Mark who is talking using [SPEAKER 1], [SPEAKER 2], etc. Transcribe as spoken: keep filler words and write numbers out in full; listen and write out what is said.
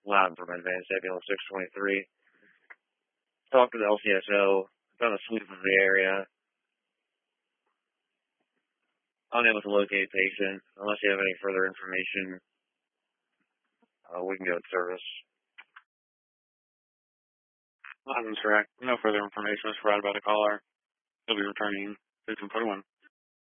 [SPEAKER 1] Loud from Advanced Ambulance six twenty-three. Talked to the L C S O. Done a sweep of the area. Unable to locate patient. Unless you have any further information, uh, we can go to service.
[SPEAKER 2] That's correct. No further information was provided by the caller. He'll be returning fifteen forty-one.